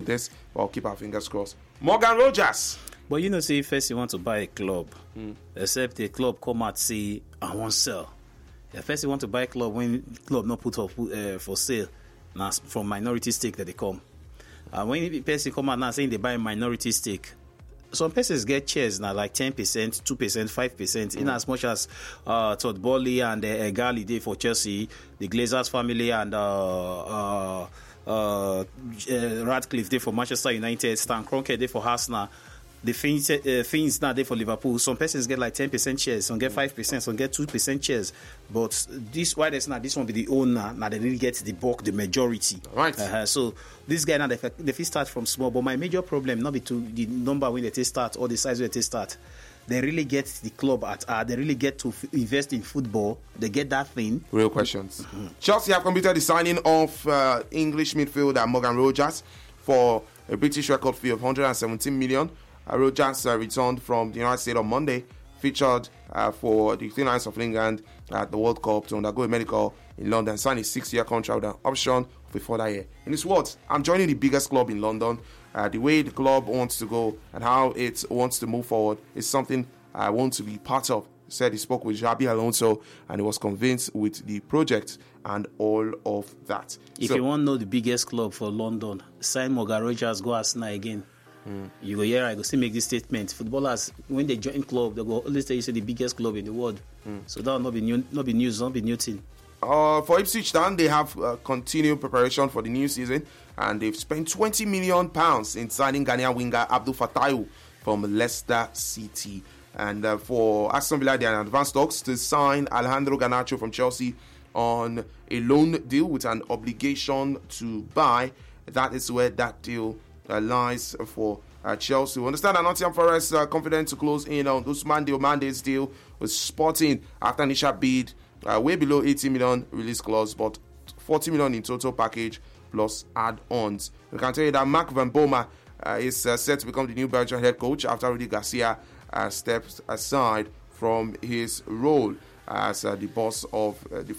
this. But I'll keep our fingers crossed. Morgan Rogers. But you know, say first you want to buy a club, except the club come out say I want sell. First you want to buy a club when club not put up for sale. Now from minority stake that they come. When the person come out now saying they buy minority stake, some persons get shares now like 10%, 2%, 5%. In as much as Todd Boehly and Egali did for Chelsea, the Glazers family and Radcliffe did for Manchester United, Stan Kroenke did for Arsenal. The Fiends now there for Liverpool. Some persons get like 10% shares, some get 5%, some get 2% shares. But this why there's not this one be the owner. Now they really get the bulk, the majority. Right. So this guy now they start from small. But my major problem not be to the number when they start or the size where they start. They really get the club at. They really get to invest in football. They get that thing. Real questions. Chelsea have completed the signing of English midfielder Morgan Rogers for a British record fee of 117 million. Rogers returned from the United States on Monday, featured for the Three Lions of England at the World Cup to undergo a medical in London, signed a 6-year contract with an option of a further year. In his words, I'm joining the biggest club in London. The way the club wants to go and how it wants to move forward is something I want to be part of. He said he spoke with Xabi Alonso and he was convinced with the project and all of that. If you want to know the biggest club for London, sign Morgan Rogers, go Arsenal again. You go here, I go still make this statement. Footballers, when they join club, they go always tell you say the biggest club in the world. So that will not be news, not be new thing. For Ipswich Town, they have continued preparation for the new season, and they've spent £20 million in signing Ghanaian winger Abdul Fatayu from Leicester City. And for Aston Villa, they are in advanced talks to sign Alejandro Garnacho from Chelsea on a loan deal with an obligation to buy. That is where that deal lies for Chelsea. We understand that Nottingham Forest are confident to close in on Ousmane Diomande's deal with Sporting after initial bid way below 80 million release clause, but 40 million in total package plus add-ons. We can tell you that Mark Van Bommel is set to become the new Belgian head coach after Rudy Garcia steps aside from his role as the boss of the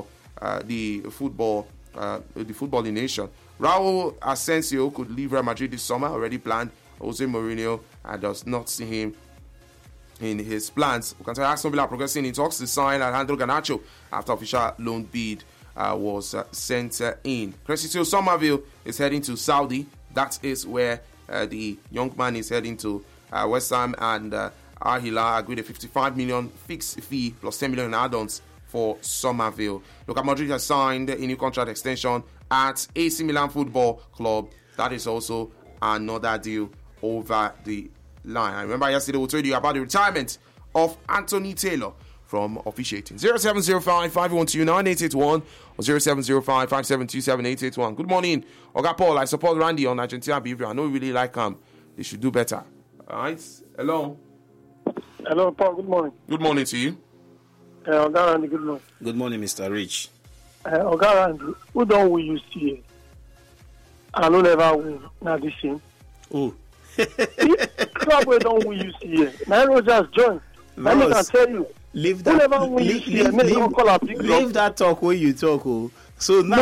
footballing nation. Raul Asensio could leave Real Madrid this summer, already planned. Jose Mourinho does not see him in his plans. We can tell Aston Villa progressing in talks to sign Alejandro Garnacho after official loan bid was sent in. Cressy Somerville is heading to Saudi. That is where the young man is heading to. West Ham and Al Hilal agreed a 55 million fixed fee plus 10 million in add-ons for Somerville. Luka Modric has signed a new contract extension at AC Milan Football Club. That is also another deal over the line. I remember yesterday we told you about the retirement of Anthony Taylor from officiating. 0705-512-9881 or 0705-572-7881. Good morning, Oga Paul. I support Randy on Argentina behavior. I know we really like him. They should do better. All right. Hello. Hello, Paul. Good morning. Good morning to you. Oga Randy, good morning. Good morning, Mr. Rich. Oga Randy, who don't we use here? I don't ever win. Now this thing. Oh. Club we don't we use here. Now Rogers join. Let me can tell you. Leave that. Leave that talk when you talk. Oh. So now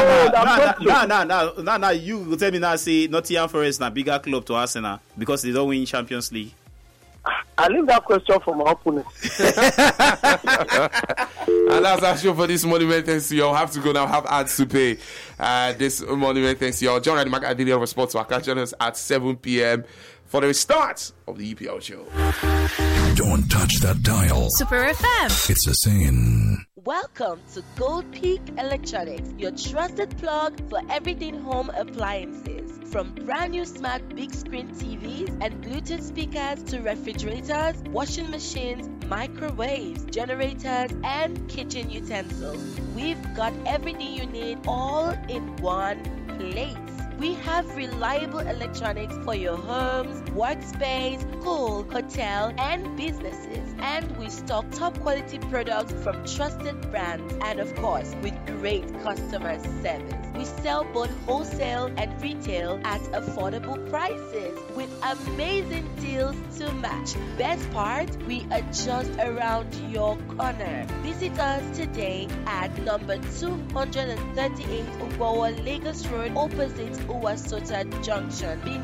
you tell me now say Nottingham Forest na bigger club to Arsenal because they don't win Champions League. I leave that question for my opponent. And that's our show for this Monument. Thanks to you. I'll have to go now. Have ads to pay. This Monument. Thanks to you. John Radimak at Daily Sports will catch us at 7 p.m. for the start of the EPL show. Don't touch that dial. Super FM. It's a saying. Welcome to Gold Peak Electronics, your trusted plug for everything home appliances. From brand new smart big screen TVs and Bluetooth speakers to refrigerators, washing machines, microwaves, generators, and kitchen utensils. We've got everything you need all in one place. We have reliable electronics for your homes, workspace, school, hotel, and businesses. And we stock top quality products from trusted brands and of course with great customer service. We sell both wholesale and retail at affordable prices with amazing deals to match. Best part, we are just around your corner. Visit us today at number 238 Ubawa Lagos Road opposite Uwasota Junction.